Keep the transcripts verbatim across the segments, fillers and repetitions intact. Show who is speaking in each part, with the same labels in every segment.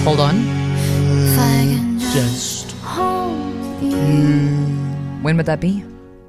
Speaker 1: Hold on.
Speaker 2: Just
Speaker 1: When would that be?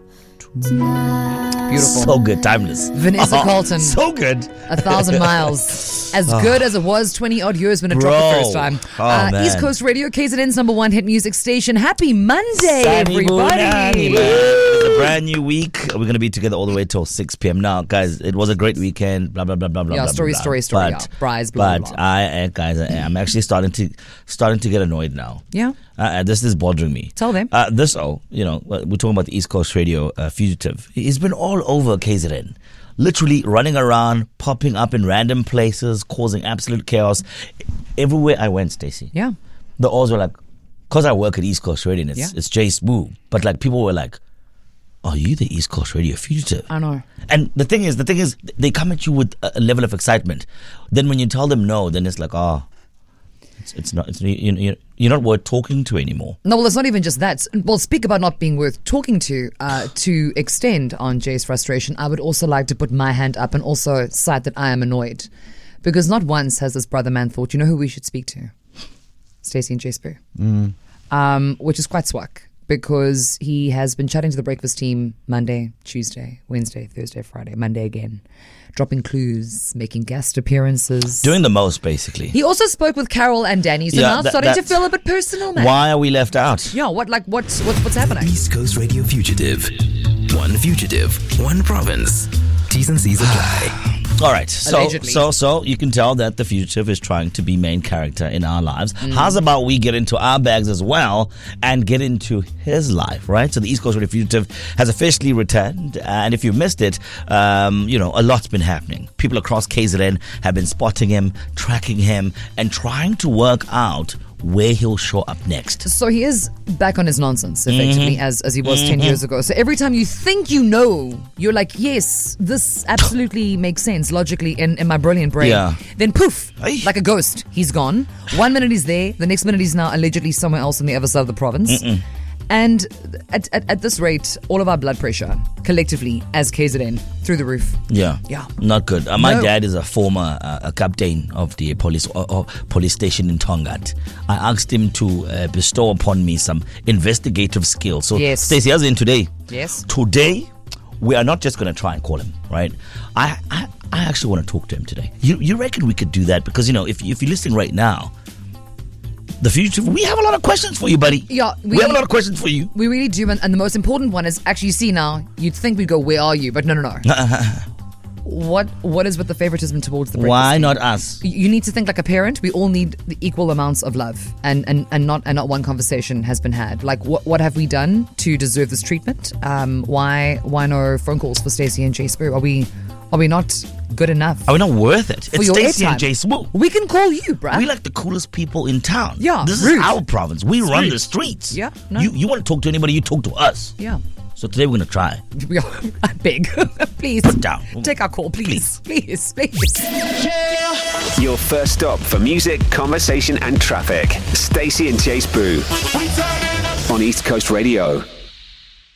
Speaker 1: Beautiful.
Speaker 2: so good, timeless.
Speaker 1: Vanessa
Speaker 2: Oh,
Speaker 1: Carlton.
Speaker 2: So good.
Speaker 1: A thousand miles. As good as it was twenty odd years when it dropped
Speaker 2: Bro.
Speaker 1: the first time.
Speaker 2: Oh,
Speaker 1: uh,
Speaker 2: man.
Speaker 1: East Coast Radio, K Z N's number one hit music station. Happy Monday,
Speaker 2: Sunny
Speaker 1: everybody.
Speaker 2: Bunani, man. It's a brand new week. We're going to be together all the way till six p.m. Now, guys, it was a great weekend. Blah, blah, blah, blah, blah,
Speaker 1: Yeah,
Speaker 2: blah,
Speaker 1: story,
Speaker 2: blah,
Speaker 1: story,
Speaker 2: blah.
Speaker 1: story.
Speaker 2: But,
Speaker 1: yeah. Bryce, blah,
Speaker 2: but
Speaker 1: blah, blah.
Speaker 2: I, uh, guys, I, I'm actually starting to starting to get annoyed now.
Speaker 1: Yeah.
Speaker 2: Uh, this is bothering me.
Speaker 1: Tell them.
Speaker 2: Uh, this, oh, you know, we're talking about the East Coast Radio uh, fugitive. He's been all over K Z N. Literally running around, popping up in random places, causing absolute chaos. Everywhere I went, Stacey.
Speaker 1: Yeah.
Speaker 2: The O's were like, because I work at East Coast Radio and it's,
Speaker 1: Yeah.
Speaker 2: it's Jay Spoo. But like people were like, are you the East Coast Radio fugitive?
Speaker 1: I know.
Speaker 2: And the thing is, the thing is, they come at you with a a level of excitement. Then when you tell them no, then it's like, oh, it's, it's not, it's, you, you, you're not worth talking to anymore.
Speaker 1: No, well, it's not even just that. Well, speak about not being worth talking to. Uh, to extend on Jay's frustration, I would also like to put my hand up and also cite that I am annoyed. Because not once has this brother man thought, you know who we should speak to? Stacey and Jay Spoo.
Speaker 2: Mm.
Speaker 1: Um, which is quite swag. Because he has been chatting to the breakfast team Monday, Tuesday, Wednesday, Thursday, Friday, Monday again. Dropping clues, making guest appearances.
Speaker 2: Doing the most, basically.
Speaker 1: He also spoke with Carol and Danny, so
Speaker 2: Yeah,
Speaker 1: now it's
Speaker 2: that-
Speaker 1: starting to
Speaker 2: that's-
Speaker 1: feel a bit personal, man.
Speaker 2: Why are we left out?
Speaker 1: Yeah, what like what's what's what's happening?
Speaker 3: East Coast Radio Fugitive. One fugitive, one province. T's and C's apply.
Speaker 2: All right, so
Speaker 1: Allegedly.
Speaker 2: so so you can tell that the fugitive is trying to be main character in our lives.
Speaker 1: Mm.
Speaker 2: How's about we get into our bags as well and get into his life, right? So the East Coast Radio Fugitive has officially returned, and if you missed it, um, you know a lot's been happening. People across K Z N have been spotting him, tracking him, and trying to work out where he'll show up next.
Speaker 1: So he is back on his nonsense, effectively,
Speaker 2: Mm-hmm.
Speaker 1: as as he was ten years ago. So every time you think you know, you're like, yes, this absolutely makes sense logically in, in my brilliant brain.
Speaker 2: Yeah.
Speaker 1: Then poof,
Speaker 2: Aye.
Speaker 1: like a ghost, he's gone. One minute he's there, the next minute he's now allegedly somewhere else on the other side of the province.
Speaker 2: Mm-mm.
Speaker 1: And at, at, at this rate, all of our blood pressure, collectively, as K Z N, through the roof.
Speaker 2: Yeah,
Speaker 1: Yeah.
Speaker 2: not good. Uh, my
Speaker 1: No.
Speaker 2: dad is a former uh, a captain of the police uh, uh, police station in Tongat. I asked him to uh, bestow upon me some investigative skills. So,
Speaker 1: Yes.
Speaker 2: Stacey, as in today,
Speaker 1: Yes.
Speaker 2: today we are not just going to try and call him, right? I, I I actually want to talk to him today. You you reckon we could do that? Because you know, if if you're listening right now, the fugitive, we have a lot of questions for you, buddy.
Speaker 1: Yeah,
Speaker 2: we,
Speaker 1: we-
Speaker 2: have a lot of questions for you.
Speaker 1: We really do, and, and the most important one is actually, you see now, you'd think we'd go, where are you? But no, no, no. What What is with the favoritism towards the breakfast
Speaker 2: Why
Speaker 1: team?
Speaker 2: not us?
Speaker 1: You you need to think like a parent. We all need the equal amounts of love, and, and, and not and not one conversation has been had. Like, what what have we done to deserve this treatment? Um, why why no phone calls for Stacey and Jay Spoo? Are we are we not good enough?
Speaker 2: Are we not worth it?
Speaker 1: For
Speaker 2: It's
Speaker 1: your
Speaker 2: Stacey and
Speaker 1: airtime.
Speaker 2: Jay Swoop.
Speaker 1: We can call you, bruh.
Speaker 2: We like the coolest people in town.
Speaker 1: Yeah,
Speaker 2: This
Speaker 1: rude.
Speaker 2: is our province. We run
Speaker 1: rude.
Speaker 2: the streets.
Speaker 1: Yeah, no.
Speaker 2: You you want to talk to anybody, you talk to us.
Speaker 1: yeah.
Speaker 2: So today we're going to try.
Speaker 1: We are big. Please.
Speaker 2: Put down.
Speaker 1: Take our call, please. Please, please.
Speaker 4: Your first stop for music, conversation, and traffic. Stacey and Jay Spoo on East Coast Radio.